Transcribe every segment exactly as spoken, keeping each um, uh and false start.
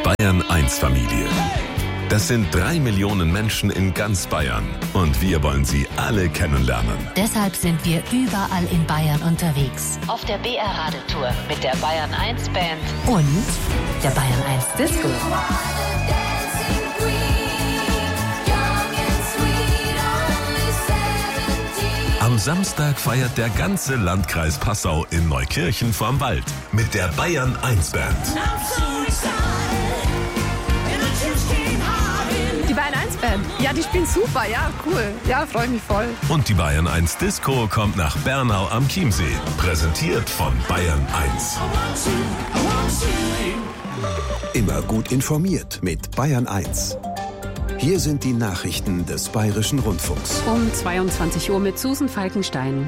Bayern eins Familie. Das sind drei Millionen Menschen in ganz Bayern und wir wollen sie alle kennenlernen. Deshalb sind wir überall in Bayern unterwegs. Auf der B R-Radeltour mit der Bayern eins Band und der Bayern eins Disco. Am Samstag feiert der ganze Landkreis Passau in Neukirchen vorm Wald mit der Bayern eins Band. Die Bayern eins Band, ja, die spielen super, ja, cool. Ja, freue mich voll. Und die Bayern eins Disco kommt nach Bernau am Chiemsee. Präsentiert von Bayern eins. Immer gut informiert mit Bayern eins. Hier sind die Nachrichten des Bayerischen Rundfunks. Um zweiundzwanzig Uhr mit Susan Falkenstein.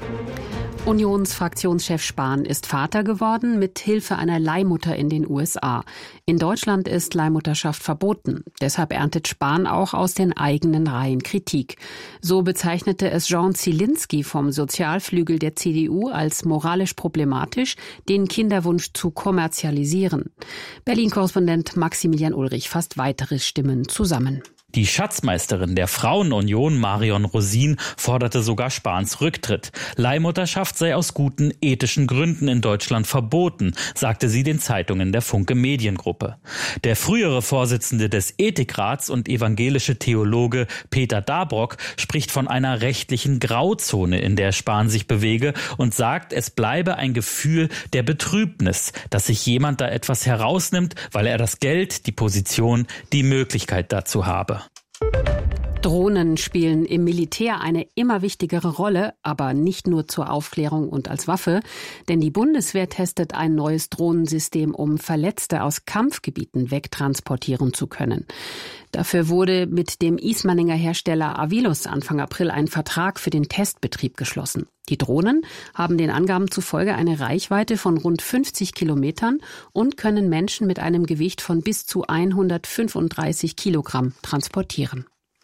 Unionsfraktionschef Spahn ist Vater geworden mit Hilfe einer Leihmutter in den U S A. In Deutschland ist Leihmutterschaft verboten. Deshalb erntet Spahn auch aus den eigenen Reihen Kritik. So bezeichnete es Jean Zielinski vom Sozialflügel der C D U als moralisch problematisch, den Kinderwunsch zu kommerzialisieren. Berlin-Korrespondent Maximilian Ulrich fasst weitere Stimmen zusammen. Die Schatzmeisterin der Frauenunion, Marion Rosin, forderte sogar Spahns Rücktritt. Leihmutterschaft sei aus guten ethischen Gründen in Deutschland verboten, sagte sie den Zeitungen der Funke Mediengruppe. Der frühere Vorsitzende des Ethikrats und evangelische Theologe Peter Dabrock spricht von einer rechtlichen Grauzone, in der Spahn sich bewege, und sagt, es bleibe ein Gefühl der Betrübnis, dass sich jemand da etwas herausnimmt, weil er das Geld, die Position, die Möglichkeit dazu habe. Drohnen spielen im Militär eine immer wichtigere Rolle, aber nicht nur zur Aufklärung und als Waffe, denn die Bundeswehr testet ein neues Drohnensystem, um Verletzte aus Kampfgebieten wegtransportieren zu können. Dafür wurde mit dem Ismaninger Hersteller Avilus Anfang April ein Vertrag für den Testbetrieb geschlossen. Die Drohnen haben den Angaben zufolge eine Reichweite von rund fünfzig Kilometern und können Menschen mit einem Gewicht von bis zu hundertfünfunddreißig Kilogramm transportieren.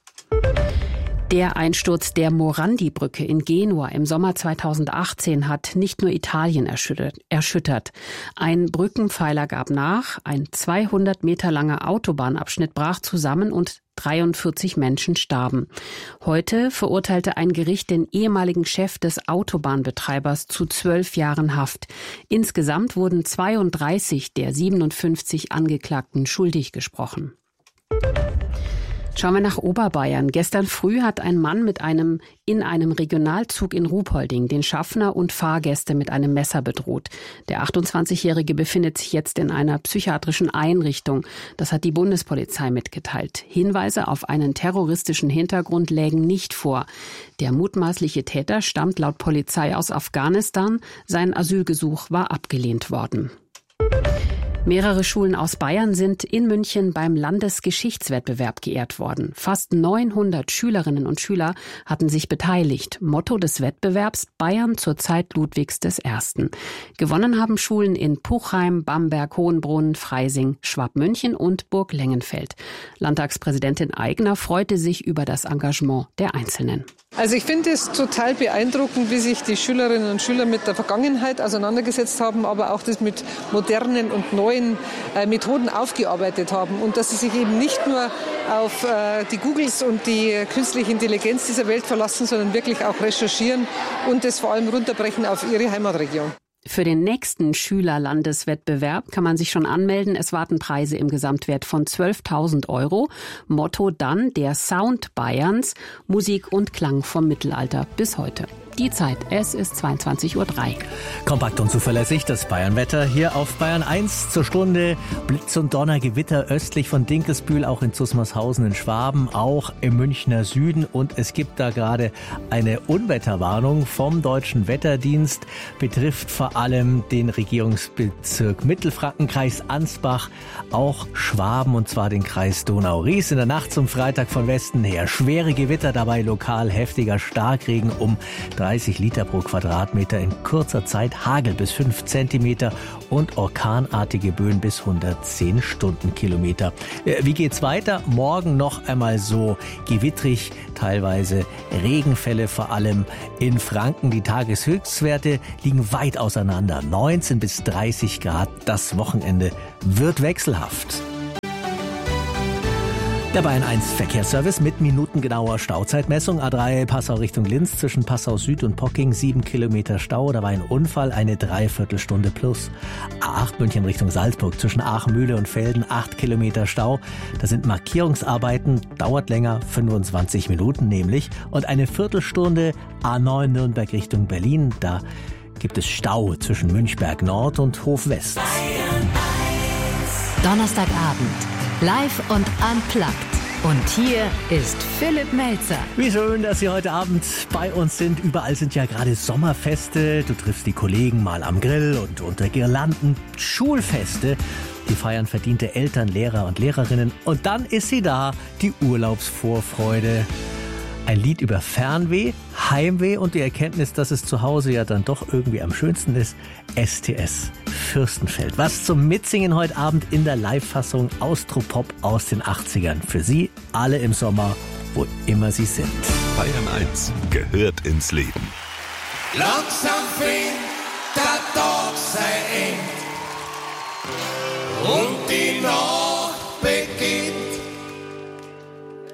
Der Einsturz der Morandi-Brücke in Genua im Sommer zweitausendachtzehn hat nicht nur Italien erschüttert. Ein Brückenpfeiler gab nach, ein zweihundert Meter langer Autobahnabschnitt brach zusammen und dreiundvierzig Menschen starben. Heute verurteilte ein Gericht den ehemaligen Chef des Autobahnbetreibers zu zwölf Jahren Haft. Insgesamt wurden zweiunddreißig der siebenundfünfzig Angeklagten schuldig gesprochen. Schauen wir nach Oberbayern. Gestern früh hat ein Mann mit einem in einem Regionalzug in Ruhpolding den Schaffner und Fahrgäste mit einem Messer bedroht. Der achtundzwanzigjährige befindet sich jetzt in einer psychiatrischen Einrichtung. Das hat die Bundespolizei mitgeteilt. Hinweise auf einen terroristischen Hintergrund lägen nicht vor. Der mutmaßliche Täter stammt laut Polizei aus Afghanistan. Sein Asylgesuch war abgelehnt worden. Mehrere Schulen aus Bayern sind in München beim Landesgeschichtswettbewerb geehrt worden. Fast neunhundert Schülerinnen und Schüler hatten sich beteiligt. Motto des Wettbewerbs: Bayern zur Zeit Ludwigs des Ersten. Gewonnen haben Schulen in Puchheim, Bamberg, Hohenbrunn, Freising, Schwabmünchen und Burg Lengenfeld. Landtagspräsidentin Aigner freute sich über das Engagement der Einzelnen. Also ich finde es total beeindruckend, wie sich die Schülerinnen und Schüler mit der Vergangenheit auseinandergesetzt haben, aber auch das mit modernen und neuen äh, Methoden aufgearbeitet haben und dass sie sich eben nicht nur auf äh, die Googles und die künstliche Intelligenz dieser Welt verlassen, sondern wirklich auch recherchieren und das vor allem runterbrechen auf ihre Heimatregion. Für den nächsten Schülerlandeswettbewerb kann man sich schon anmelden. Es warten Preise im Gesamtwert von zwölftausend Euro. Motto dann der Sound Bayerns, Musik und Klang vom Mittelalter bis heute. Die Zeit, es ist zweiundzwanzig Uhr drei. Kompakt und zuverlässig das Bayernwetter hier auf Bayern eins zur Stunde. Blitz und Donner, Gewitter östlich von Dinkelsbühl, auch in Zusmarshausen in Schwaben, auch im Münchner Süden. Und es gibt da gerade eine Unwetterwarnung vom Deutschen Wetterdienst. Betrifft vor allem den Regierungsbezirk Mittelfranken, Kreis Ansbach, auch Schwaben und zwar den Kreis Donau-Ries. In der Nacht zum Freitag von Westen her schwere Gewitter, dabei lokal heftiger Starkregen um dreißig Liter pro Quadratmeter, in kurzer Zeit Hagel bis fünf Zentimeter und orkanartige Böen bis hundertzehn Stundenkilometer. Wie geht's weiter? Morgen noch einmal so gewittrig, teilweise Regenfälle, vor allem in Franken. Die Tageshöchstwerte liegen weit auseinander, neunzehn bis dreißig Grad. Das Wochenende wird wechselhaft. Der Bayern eins Verkehrsservice mit minutengenauer Stauzeitmessung. A drei Passau Richtung Linz zwischen Passau Süd und Pocking sieben Kilometer Stau. Da war ein Unfall, eine Dreiviertelstunde plus. A acht München Richtung Salzburg zwischen Aachmühle und Velden acht Kilometer Stau. Da sind Markierungsarbeiten, dauert länger, fünfundzwanzig Minuten nämlich. Und eine Viertelstunde A neun Nürnberg Richtung Berlin. Da gibt es Stau zwischen Münchberg Nord und Hof West. Donnerstagabend. Live und unplugged. Und hier ist Philipp Melzer. Wie schön, dass Sie heute Abend bei uns sind. Überall sind ja gerade Sommerfeste. Du triffst die Kollegen mal am Grill und unter Girlanden. Schulfeste. Die feiern verdiente Eltern, Lehrer und Lehrerinnen. Und dann ist sie da, die Urlaubsvorfreude. Ein Lied über Fernweh, Heimweh und die Erkenntnis, dass es zu Hause ja dann doch irgendwie am schönsten ist. S T S Fürstenfeld. Was zum Mitsingen heute Abend in der Live-Fassung Austropop aus den achtzigern. Für Sie alle im Sommer, wo immer Sie sind. Bayern eins gehört ins Leben. Langsam fängt der Tag sein End und die Nacht